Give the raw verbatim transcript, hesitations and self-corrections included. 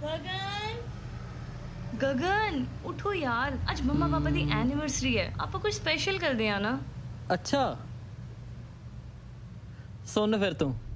ਗਗਨ ਗਗਨ ਉਠੋ ਯਾਰ, ਅੱਜ ਮੰਮਾ ਪਾਪਾ ਦੀ ਐਨੀਵਰਸਰੀ ਹੈ, ਆਪਾਂ ਕੁਝ ਸਪੈਸ਼ਲ ਕਰਦੇ ਆ ਨਾ। ਅੱਛਾ ਸੁਣ ਫਿਰ ਤੂੰ